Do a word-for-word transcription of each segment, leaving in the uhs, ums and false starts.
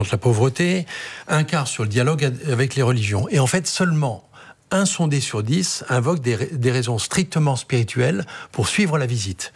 la pauvreté, un quart sur le dialogue avec les religions. Et en fait, seulement un sondé sur dix invoque des, des raisons strictement spirituelles pour suivre la visite.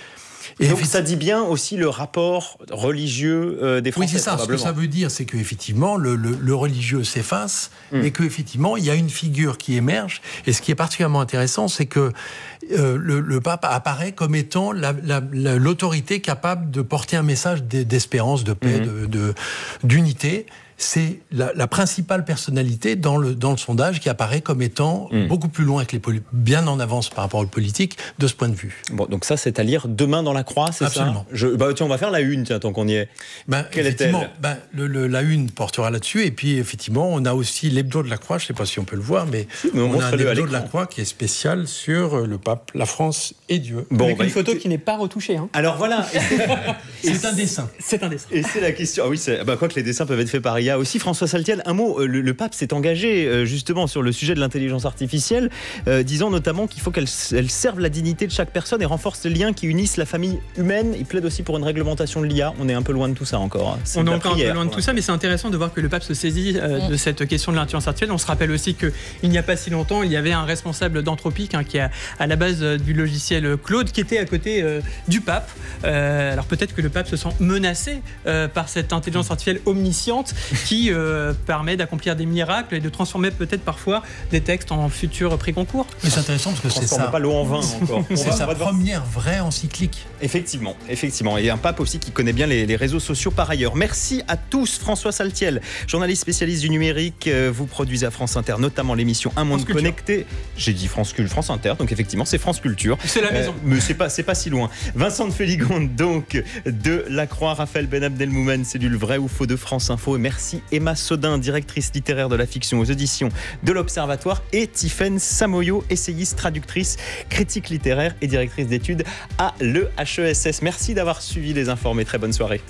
Et donc ça dit bien aussi le rapport religieux euh, des Français. Oui, c'est ça. Ce que ça veut dire, c'est qu'effectivement, le, le, le religieux s'efface, mmh. mais qu'effectivement, il y a une figure qui émerge. Et ce qui est particulièrement intéressant, c'est que euh, le, le pape apparaît comme étant la, la, la, l'autorité capable de porter un message d'espérance, de paix, mmh. de, de, d'unité. C'est la, la principale personnalité dans le, dans le sondage qui apparaît comme étant mmh. beaucoup plus loin que les poli- bien en avance par rapport aux politiques de ce point de vue. Bon, donc ça, c'est à lire demain dans la Croix, c'est Absolument. ça je, bah, tiens, on va faire la une, tiens, tant qu'on y est. Ben, Quelle effectivement, est-elle ben, le, le, la une portera là-dessus, et puis effectivement, on a aussi l'hebdo de la Croix, je ne sais pas si on peut le voir, mais, mais on, on a un hebdo de la Croix qui est spécial sur le pape, la France et Dieu. Bon, avec bah, une photo écoutez... qui n'est pas retouchée. Hein. Alors voilà. c'est, c'est un dessin. C'est un dessin. Et c'est la question. Ah oui, c'est... Bah, quoi que les dessins peuvent être faits par I A aussi. François Saltiel, un mot, le, le pape s'est engagé euh, justement sur le sujet de l'intelligence artificielle, euh, disant notamment qu'il faut qu'elle elle serve la dignité de chaque personne et renforce les liens qui unissent la famille humaine. Il plaide aussi pour une réglementation de l'I A. On est un peu loin de tout ça encore. C'est on est encore prière, un peu loin de tout ça, mais c'est intéressant de voir que le pape se saisit euh, de cette question de l'intelligence artificielle. On se rappelle aussi qu'il n'y a pas si longtemps, il y avait un responsable d'Anthropique hein, qui est à la base euh, du logiciel Claude, qui était à côté euh, du pape. Euh, alors peut-être que le pape se sent menacé euh, par cette intelligence artificielle omnisciente qui euh, permet d'accomplir des miracles et de transformer peut-être parfois des textes en futurs prix concours. Mais c'est intéressant parce que c'est ça. Pas l'eau en vin encore. c'est sa première vraie encyclique. Effectivement, effectivement. Et un pape aussi qui connaît bien les, les réseaux sociaux par ailleurs. Merci à tous. François Saltiel, journaliste spécialiste du numérique. Vous produisez à France Inter notamment l'émission Un Monde Connecté. J'ai dit France Culture, France Inter, donc effectivement c'est France Culture. C'est la maison. Euh, mais c'est pas, c'est pas si loin. Vincent de Féligonde donc de La Croix, Raphaël Ben Abdelmoumen, c'est du Le Vrai ou Faux de France Info. Et merci Emma Sodin, directrice littéraire de la fiction aux éditions de l'Observatoire, et Tiffaine Samoyo, essayiste, traductrice, critique littéraire et directrice d'études à l'E H E S S. Merci d'avoir suivi Les Informés. Très bonne soirée.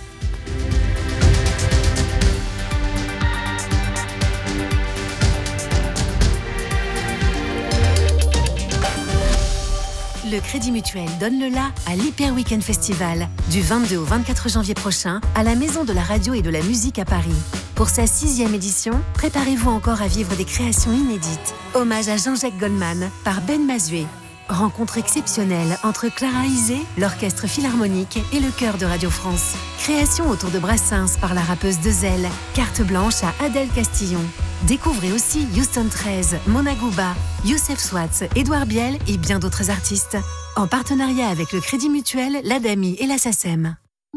Le Crédit Mutuel donne le la à l'Hyper Weekend Festival du vingt-deux au vingt-quatre janvier prochain à la Maison de la Radio et de la Musique à Paris. Pour sa sixième édition, préparez-vous encore à vivre des créations inédites. Hommage à Jean-Jacques Goldman par Ben Mazué. Rencontre exceptionnelle entre Clara Isé, l'Orchestre Philharmonique et le Chœur de Radio France. Création autour de Brassens par la rappeuse Dezel. Carte blanche à Adèle Castillon. Découvrez aussi Houston treize, Mona Gouba, Youssef Swatz, Édouard Biel et bien d'autres artistes. En partenariat avec le Crédit Mutuel, l'Adami et la SACEM.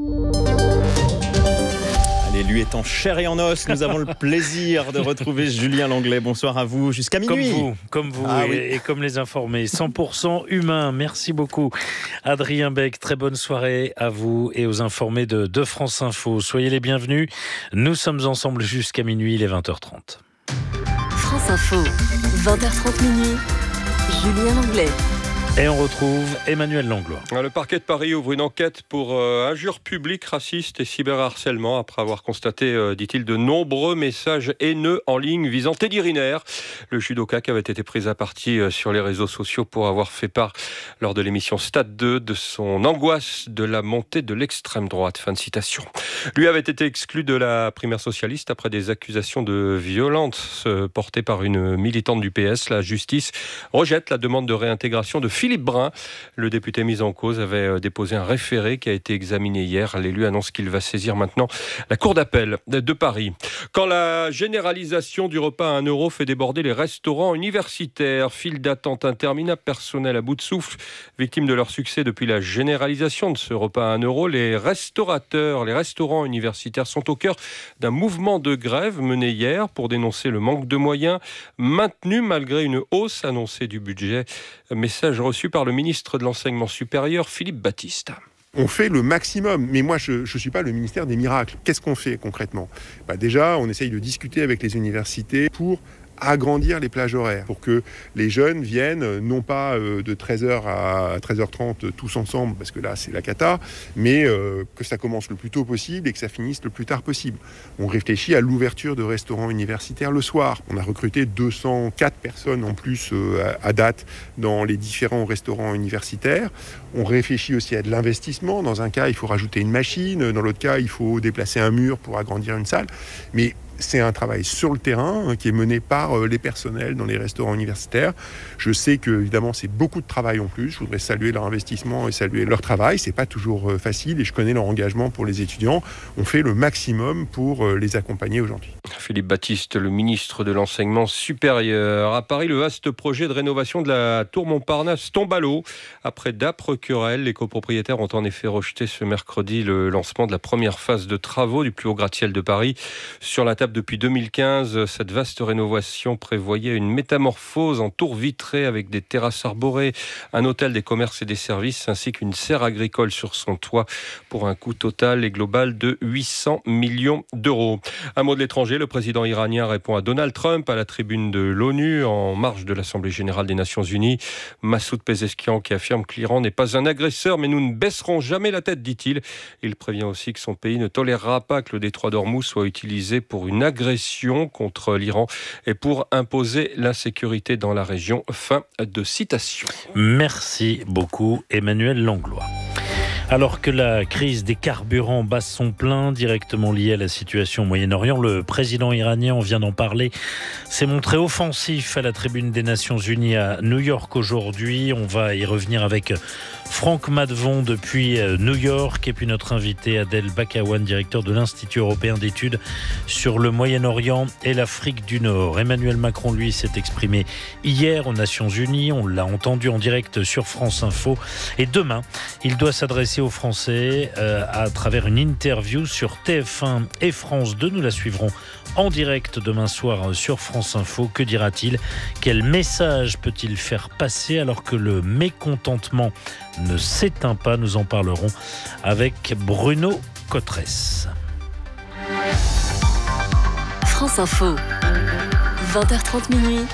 Allez, lui est en chair et en os. Nous avons le plaisir de retrouver Julien Langlais. Bonsoir à vous, jusqu'à minuit. Comme vous, comme vous ah, et, oui. et comme les informés. cent pour cent humain. Merci beaucoup, Adrien Beck. Très bonne soirée à vous et aux informés de, de France Info. Soyez les bienvenus. Nous sommes ensemble jusqu'à minuit, il est vingt heures trente. France Info, vingt heures trente minuit, Julien Langlais. Et on retrouve Emmanuel Langlois. Le parquet de Paris ouvre une enquête pour euh, injures publiques, racistes et cyberharcèlement après avoir constaté, euh, dit-il, de nombreux messages haineux en ligne visant Teddy Riner. Le judoka qui avait été pris à partie euh, sur les réseaux sociaux pour avoir fait part lors de l'émission Stade deux de son angoisse de la montée de l'extrême droite. Fin de citation. Lui avait été exclu de la primaire socialiste après des accusations de violence euh, portées par une militante du P S. La justice rejette la demande de réintégration de Philippe Brun. Le député mis en cause avait déposé un référé qui a été examiné hier. L'élu annonce qu'il va saisir maintenant la cour d'appel de Paris. Quand la généralisation du repas à un euro fait déborder les restaurants universitaires, file d'attente interminable, personnel à bout de souffle, victimes de leur succès depuis la généralisation de ce repas à un euro, les restaurateurs, les restaurants universitaires sont au cœur d'un mouvement de grève mené hier pour dénoncer le manque de moyens, maintenu malgré une hausse annoncée du budget. Message reçu par le ministre de l'Enseignement supérieur, Philippe Baptiste. On fait le maximum, mais moi je ne suis pas le ministère des miracles. Qu'est-ce qu'on fait concrètement ? Bah déjà, on essaye de discuter avec les universités pour agrandir les plages horaires pour que les jeunes viennent non pas de treize heures à treize heures trente tous ensemble, parce que là c'est la cata, mais euh, que ça commence le plus tôt possible et que ça finisse le plus tard possible. On réfléchit à l'ouverture de restaurants universitaires le soir. On a recruté deux cent quatre personnes en plus euh, à, à date dans les différents restaurants universitaires. On réfléchit aussi à de l'investissement. Dans un cas, il faut rajouter une machine. Dans l'autre cas, il faut déplacer un mur pour agrandir une salle. Mais c'est un travail sur le terrain hein, qui est mené par euh, les personnels dans les restaurants universitaires. Je sais que évidemment c'est beaucoup de travail en plus. Je voudrais saluer leur investissement et saluer leur travail. C'est pas toujours euh, facile et je connais leur engagement pour les étudiants. On fait le maximum pour euh, les accompagner aujourd'hui. Philippe Baptiste, le ministre de l'Enseignement supérieur. À Paris, le vaste projet de rénovation de la tour Montparnasse tombe à l'eau. Après d'âpres querelles, les copropriétaires ont en effet rejeté ce mercredi le lancement de la première phase de travaux du plus haut gratte-ciel de Paris. Sur la table depuis deux mille quinze, cette vaste rénovation prévoyait une métamorphose en tour vitrée avec des terrasses arborées, un hôtel des commerces et des services ainsi qu'une serre agricole sur son toit pour un coût total et global de huit cents millions d'euros. Un mot de l'étranger, le président iranien répond à Donald Trump à la tribune de l'ONU en marge de l'Assemblée générale des Nations Unies. Massoud Pezeshkian qui affirme que l'Iran n'est pas un agresseur, mais nous ne baisserons jamais la tête, dit-il. Il prévient aussi que son pays ne tolérera pas que le détroit d'Ormuz soit utilisé pour une agression contre l'Iran et pour imposer l'insécurité dans la région. Fin de citation. Merci beaucoup, Emmanuel Langlois. Alors que la crise des carburants bat son plein, directement liée à la situation au Moyen-Orient, le président iranien, on vient d'en parler, s'est montré offensif à la tribune des Nations Unies à New York aujourd'hui. On va y revenir avec Franck Madvon depuis New York et puis notre invité Adel Bakawan, directeur de l'Institut européen d'études sur le Moyen-Orient et l'Afrique du Nord. Emmanuel Macron, lui, s'est exprimé hier aux Nations Unies. On l'a entendu en direct sur France Info. Et demain, il doit s'adresser aux Français euh, à travers une interview sur T F un et France deux. Nous la suivrons en direct demain soir sur France Info. Que dira-t-il ? Quel message peut-il faire passer alors que le mécontentement ne s'éteint pas ? Nous en parlerons avec Bruno Cotresse. France Info, vingt heures trente minuit.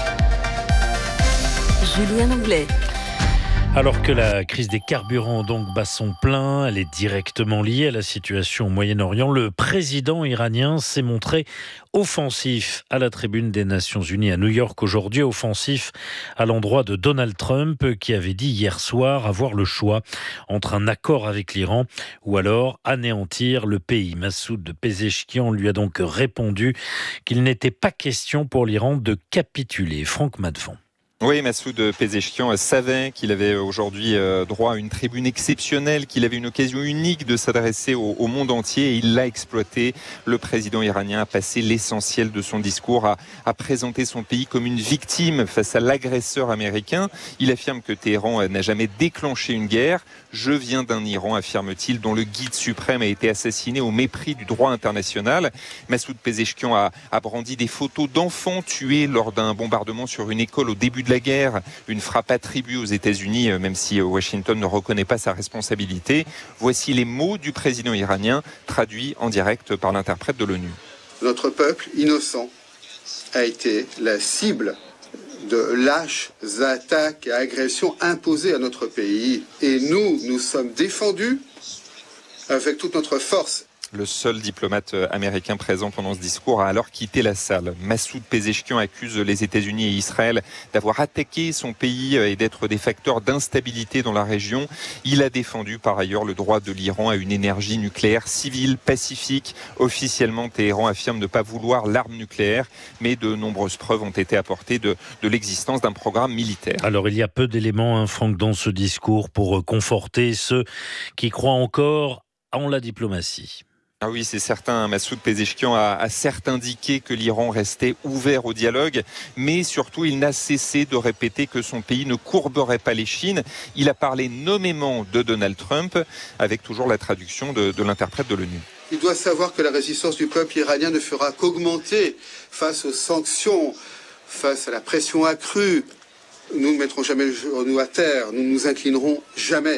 Julien Langlais. Alors que la crise des carburants donc bat son plein, elle est directement liée à la situation au Moyen-Orient. Le président iranien s'est montré offensif à la tribune des Nations Unies à New York aujourd'hui, offensif à l'endroit de Donald Trump qui avait dit hier soir avoir le choix entre un accord avec l'Iran ou alors anéantir le pays. Massoud Pezeshkian lui a donc répondu qu'il n'était pas question pour l'Iran de capituler. Franck Madvon. Oui, Massoud Pezeshkian savait qu'il avait aujourd'hui droit à une tribune exceptionnelle, qu'il avait une occasion unique de s'adresser au, au monde entier et il l'a exploité. Le président iranien a passé l'essentiel de son discours à, à présenter son pays comme une victime face à l'agresseur américain. Il affirme que Téhéran n'a jamais déclenché une guerre. Je viens d'un Iran, affirme-t-il, dont le guide suprême a été assassiné au mépris du droit international. Massoud Pezeshkian a, a brandi des photos d'enfants tués lors d'un bombardement sur une école au début de la guerre, une frappe attribuée aux États-Unis, même si Washington ne reconnaît pas sa responsabilité. Voici les mots du président iranien, traduits en direct par l'interprète de l'ONU. Notre peuple innocent a été la cible de lâches attaques et agressions imposées à notre pays. Et nous, nous sommes défendus avec toute notre force. Le seul diplomate américain présent pendant ce discours a alors quitté la salle. Massoud Pezeshkian accuse les États-Unis et Israël d'avoir attaqué son pays et d'être des facteurs d'instabilité dans la région. Il a défendu par ailleurs le droit de l'Iran à une énergie nucléaire civile, pacifique. Officiellement, Téhéran affirme ne pas vouloir l'arme nucléaire, mais de nombreuses preuves ont été apportées de, de l'existence d'un programme militaire. Alors il y a peu d'éléments, hein, Franck, dans ce discours pour conforter ceux qui croient encore en la diplomatie. Ah oui, c'est certain. Massoud Pezeshkian a, a certes indiqué que l'Iran restait ouvert au dialogue, mais surtout, il n'a cessé de répéter que son pays ne courberait pas les chines. Il a parlé nommément de Donald Trump, avec toujours la traduction de, de l'interprète de l'ONU. Il doit savoir que la résistance du peuple iranien ne fera qu'augmenter face aux sanctions, face à la pression accrue. Nous ne mettrons jamais le genou à terre, nous ne nous inclinerons jamais.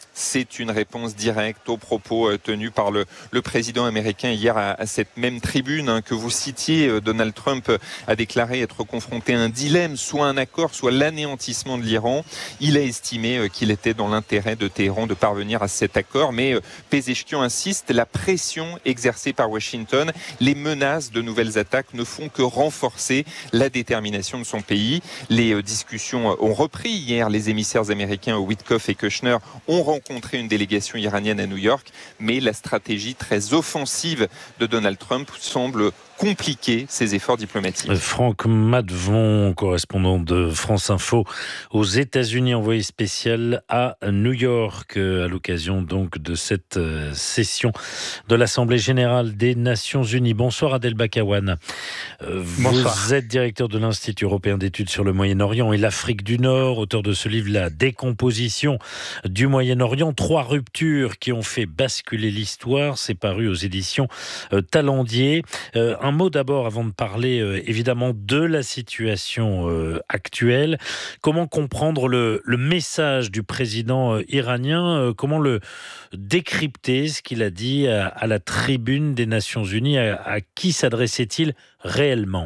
C'est une réponse directe aux propos tenus par le, le président américain hier à, à cette même tribune hein, que vous citiez. Donald Trump a déclaré être confronté à un dilemme, soit un accord, soit l'anéantissement de l'Iran. Il a estimé qu'il était dans l'intérêt de Téhéran de parvenir à cet accord, mais Pezeshkian insiste, la pression exercée par Washington, les menaces de nouvelles attaques ne font que renforcer la détermination de son pays. Les discussions ont repris hier. Les émissaires américains Witkoff et Kushner ont rencontré une délégation iranienne à New York, mais la stratégie très offensive de Donald Trump semble compliquer ses efforts diplomatiques. Franck Madvon, correspondant de France Info aux États-Unis, envoyé spécial à New York à l'occasion donc de cette session de l'Assemblée générale des Nations Unies. Bonsoir Adel Bakawan. Vous Bonsoir. êtes directeur de l'Institut européen d'études sur le Moyen-Orient et l'Afrique du Nord, auteur de ce livre La décomposition du Moyen-Orient, trois ruptures qui ont fait basculer l'histoire. C'est paru aux éditions Talendier. Un Un mot d'abord avant de parler euh, évidemment de la situation euh, actuelle. Comment comprendre le, le message du président euh, iranien euh, Comment le décrypter, ce qu'il a dit à, à la tribune des Nations Unies? À, à qui s'adressait-il réellement?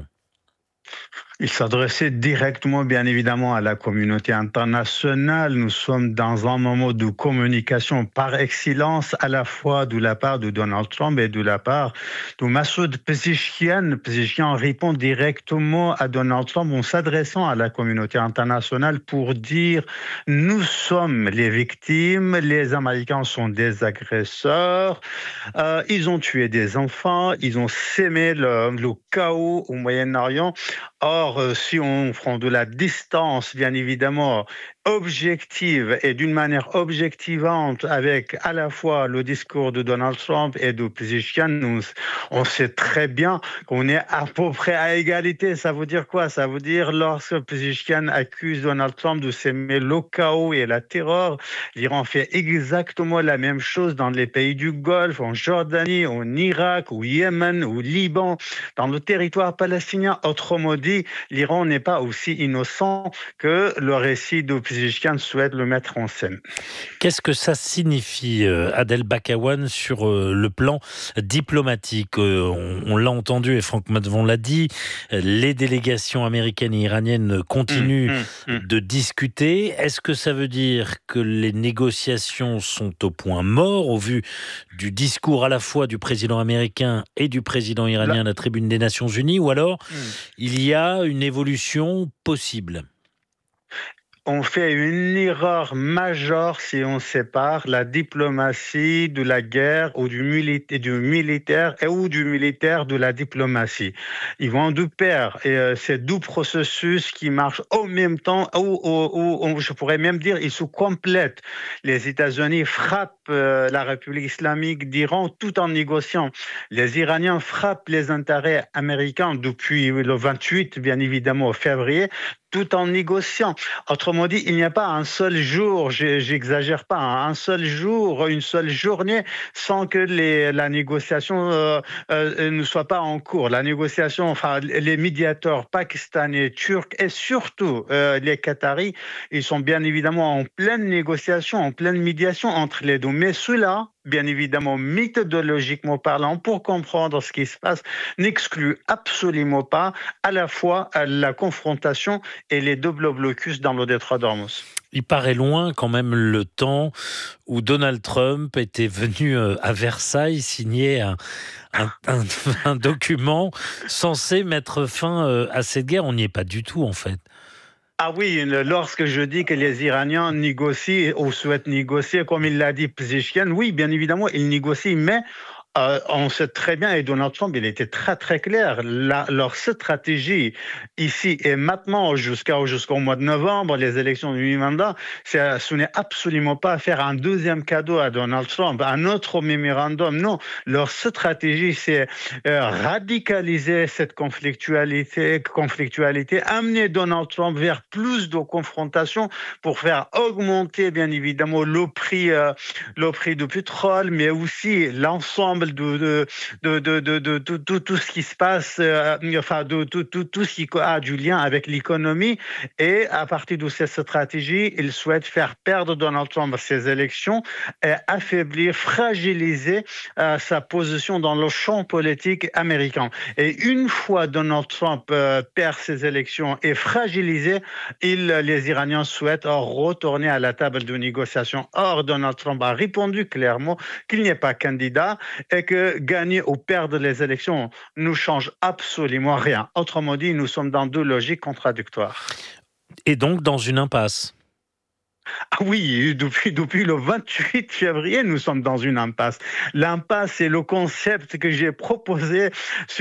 Il s'adressait directement, bien évidemment, à la communauté internationale. Nous sommes dans un moment de communication par excellence, à la fois de la part de Donald Trump et de la part de Massoud Pezeshkian. Pezeshkian répond directement à Donald Trump en s'adressant à la communauté internationale pour dire « Nous sommes les victimes, les Américains sont des agresseurs, euh, ils ont tué des enfants, ils ont sémé le, le chaos au Moyen-Orient. » Or, si on prend de la distance, bien évidemment, objective et d'une manière objectivante avec à la fois le discours de Donald Trump et de Pezeshkian, nous, on sait très bien qu'on est à peu près à égalité. Ça veut dire quoi? Ça veut dire lorsque Pezeshkian accuse Donald Trump de s'aimer le chaos et la terreur, l'Iran fait exactement la même chose dans les pays du Golfe, en Jordanie, en Irak, au Yémen, au Liban, dans le territoire palestinien. Autrement dit, l'Iran n'est pas aussi innocent que le récit de Pezeshkian souhaite le mettre en scène. Qu'est-ce que ça signifie, Adel Bakawan, sur le plan diplomatique? On, on l'a entendu et Franck Madvon l'a dit, les délégations américaines et iraniennes continuent mmh, mmh, mmh. de discuter. Est-ce que ça veut dire que les négociations sont au point mort au vu du discours à la fois du président américain et du président iranien à la tribune des Nations Unies, ou alors mmh. il y a une évolution possible? On fait une erreur majeure si on sépare la diplomatie de la guerre ou du, milita- du militaire et ou du militaire de la diplomatie. Ils vont de pair et euh, c'est deux processus qui marchent en même temps ou, ou, ou, ou je pourrais même dire ils se complètent. Les États-Unis frappent euh, la République islamique d'Iran tout en négociant. Les Iraniens frappent les intérêts américains depuis le vingt-huit, bien évidemment, février, tout en négociant. Autrement dit, il n'y a pas un seul jour, j'exagère pas, un seul jour, une seule journée sans que les, la négociation euh, euh, ne soit pas en cours. La négociation, enfin, les médiateurs pakistanais, turcs et surtout euh, les Qataris, ils sont bien évidemment en pleine négociation, en pleine médiation entre les deux. Mais cela, bien évidemment, méthodologiquement parlant, pour comprendre ce qui se passe, n'exclut absolument pas à la fois la confrontation et les doubles blocus dans le détroit d'Ormuz. Il paraît loin quand même le temps où Donald Trump était venu à Versailles signer un, un, un, un document censé mettre fin à cette guerre. On n'y est pas du tout en fait. Ah oui, lorsque je dis que les Iraniens négocient ou souhaitent négocier, comme il l'a dit Pezeshkian, oui, bien évidemment, ils négocient, mais Euh, on sait très bien, et Donald Trump, il était très très clair, la, leur stratégie ici et maintenant, jusqu'à, jusqu'au mois de novembre, les élections du mi-mandat, c'est, ce n'est absolument pas faire un deuxième cadeau à Donald Trump, un autre mémorandum, non. Leur stratégie, c'est euh, radicaliser cette conflictualité, conflictualité, amener Donald Trump vers plus de confrontation pour faire augmenter, bien évidemment, le prix, euh, le prix du pétrole, mais aussi l'ensemble l'ensemble de, de, de, de, de, de, de, de tout ce qui se passe, euh, enfin, de tout, tout, tout ce qui a du lien avec l'économie. Et à partir de cette stratégie, il souhaite faire perdre Donald Trump à ces élections et affaiblir, fragiliser euh, sa position dans le champ politique américain. Et une fois Donald Trump euh, perd ces élections et fragilisé, il, les Iraniens souhaitent retourner à la table de négociation. Or, Donald Trump a répondu clairement qu'il n'est pas candidat et que gagner ou perdre les élections ne change absolument rien. Autrement dit, nous sommes dans deux logiques contradictoires. Et donc dans une impasse. Ah oui, depuis, depuis le vingt-huit février, nous sommes dans une impasse. L'impasse, c'est le concept que j'ai proposé sur